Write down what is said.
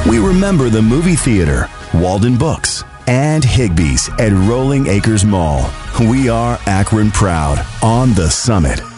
We remember the movie theater, Walden Books, and Higbee's at Rolling Acres Mall. We are Akron proud on the Summit.